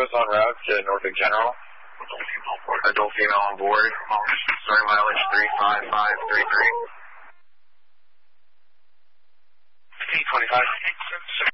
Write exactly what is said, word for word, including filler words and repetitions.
Echoes on route to Norfolk General. Adult female on board. Starting mileage three five five three three. fifteen twenty-five.